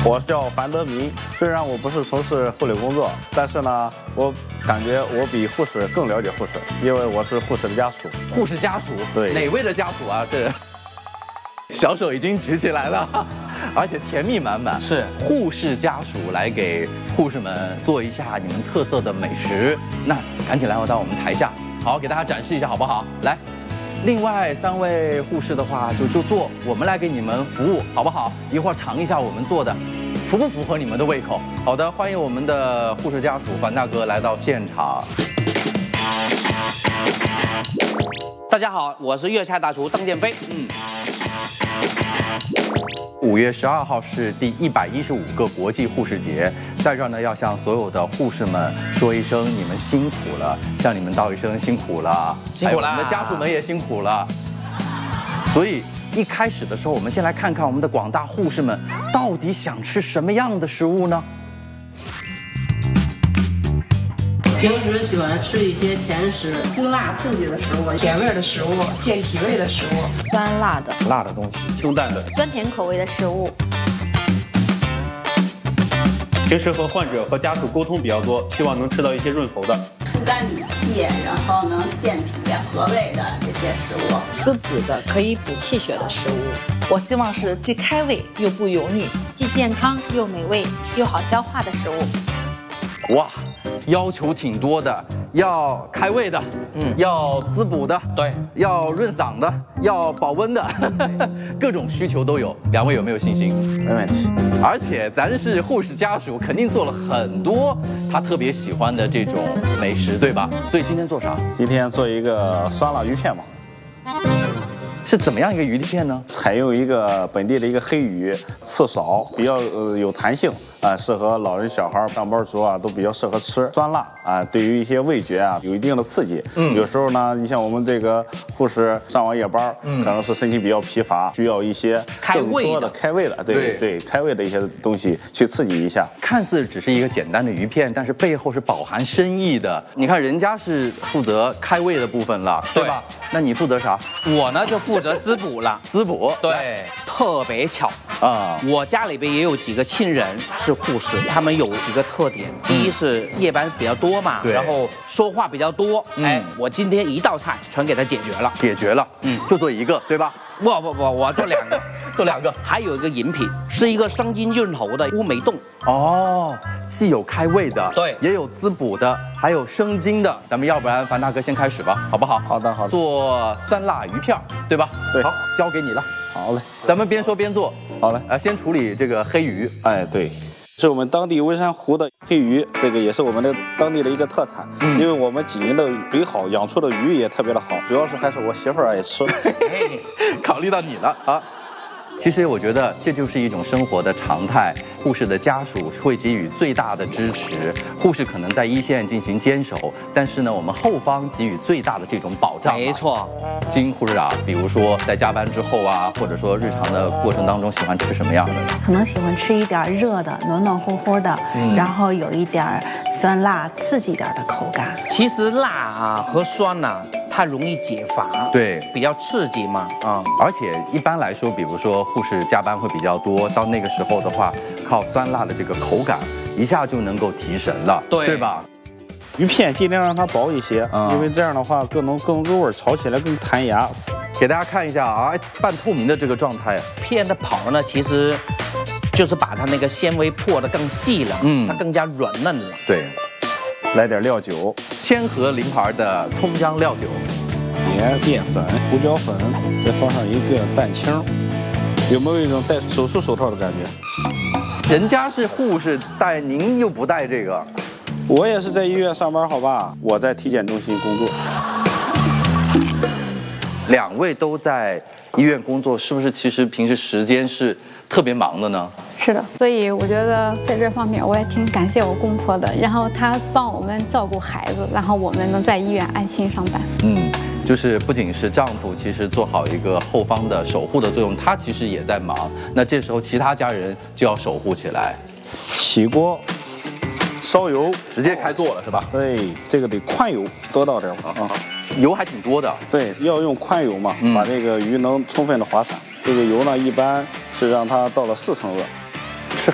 我叫樊德民，虽然我不是从事护理工作，但是呢，我感觉我比护士更了解护士，因为我是护士的家属。 护士家属， 对， 哪位的家属啊？这小手已经举起来了，而且甜蜜满满。 是护士家属来给护士们做一下你们特色的美食，那赶紧来到我们台下，好好给大家展示一下，好不好？来。另外3位护士的话，就做，我们来给你们服务，好不好？一会儿尝一下我们做的，符不符合你们的胃口？好的，欢迎我们的护士家属樊大哥来到现场。 大家好，我是粤菜大厨邓建飞。 5月12号是第115个国际护士节，在这儿呢，要向所有的护士们说一声你们辛苦了，向你们道一声辛苦了， 辛苦了， 还有我们的家属们也辛苦了。所以一开始的时候，我们先来看看我们的广大护士们到底想吃什么样的食物呢？ 平时喜欢吃一些甜食、辛辣刺激的食物、甜味的食物、健脾胃的食物、 酸辣的、 辣的东西、清淡的、 酸甜口味的食物。 平时和患者和家属沟通比较多，希望能吃到一些润喉的、 疏肝理气，然后能健脾和胃的这些食物。 滋补的，可以补气血的食物。 我希望是既开胃又不油腻， 既健康又美味又好消化的食物。 哇！要求挺多的，要开胃的，要滋补的， 对， 要润嗓的，要保温的，各种需求都有。2位有没有信心？ 没问题。 而且咱是护士家属，肯定做了很多他特别喜欢的这种美食，对吧？所以今天做啥？ 今天做一个酸辣鱼片嘛。 是怎么样一个鱼片呢？ 采用一个本地的一个黑鱼，刺少，比较有弹性啊，适合老人、小孩、上班族啊都比较适合吃。酸辣啊，对于一些味觉啊有一定的刺激。有时候呢，你像我们这个护士上完夜班，可能是身体比较疲乏，需要一些更多的开胃的，对，开胃的一些东西去刺激一下。 看似只是一个简单的鱼片，但是背后是饱含深意的。你看人家是负责开胃的部分了，对吧？那你负责啥？ 我呢就负责滋补了。 滋补， 对，特别巧啊！ 我家里边也有几个亲人是护士，他们有几个特点。第一是夜班比较多嘛，然后说话比较多。我今天一道菜全给他解决了， 就做一个，对吧？ 不，我做2个， 做2个。 还有一个饮品，是一个生津润喉的乌梅冻。 哦，既有开胃的， 对， 也有滋补的，还有生津的。咱们要不然樊大哥先开始吧，好不好？ 好的。 做酸辣鱼片，对吧？ 对。 好，交给你了。 好嘞。 咱们边说边做。 好嘞。 先处理这个黑鱼。 哎，对。是我们当地微山湖的黑鱼，这个也是我们的当地的一个特产。因为我们经营的水好，养出的鱼也特别的好，主要是还是我媳妇儿爱吃。 考虑到你了啊。其实我觉得这就是一种生活的常态，护士的家属会给予最大的支持，护士可能在一线进行坚守，但是呢，我们后方给予最大的这种保障。 没错， 金护士长，比如说在加班之后啊，或者说日常的过程当中，喜欢吃什么样的？ 可能喜欢吃一点热的，暖暖乎乎的，然后有一点酸辣刺激一点的口感。 其实辣啊和酸呐，它容易解乏， 对， 比较刺激嘛， 而且一般来说，比如说护士加班会比较多，到那个时候的话，靠酸辣的这个口感，一下就能够提神了，对吧？ 鱼片尽量让它薄一些，因为这样的话更入味，炒起来更弹牙。 给大家看一下啊，半透明的这个状态。 片的刨呢，其实就是把它那个纤维破得更细了，它更加软嫩了。 对。 来点料酒， 千和名牌的葱姜料酒， 盐、淀粉、胡椒粉，再放上一个蛋清，有没有一种戴手术手套的感觉？ 人家是护士戴，您又不戴这个。 我也是在医院上班，好吧？我在体检中心工作。 2位都在医院工作，是不是？其实平时时间是特别忙的呢？ 是的，所以我觉得在这方面我也挺感谢我公婆的，然后他帮我们照顾孩子，然后我们能在医院安心上班。 就是不仅是丈夫，其实做好一个后方的守护的作用，他其实也在忙。那这时候其他家人就要守护起来。 起锅，烧油， 直接开做了是吧？ 对，这个得宽油，多倒点油还挺多的。 对，要用宽油嘛，把这个鱼能充分的滑散。这个油呢，一般是让它到了4成热。